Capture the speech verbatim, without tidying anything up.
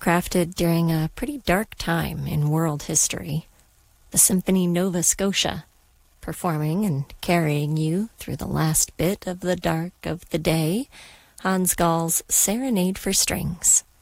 crafted during a pretty dark time in world history, the Symphony Nova Scotia, performing and carrying you through the last bit of the dark of the day, Hans Gall's Serenade for Strings.